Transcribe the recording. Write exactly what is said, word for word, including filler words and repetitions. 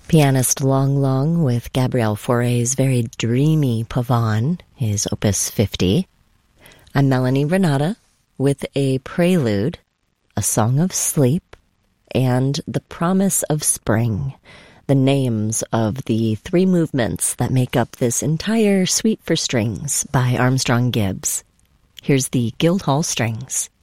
Pianist Long Long with Gabriel Fauré's very dreamy Pavane, his Opus fifty. I'm Melanie Renata with a prelude, A Song of Sleep, and The Promise of Spring, the names of the three movements that make up this entire suite for strings by Armstrong Gibbs. Here's the Guildhall Strings.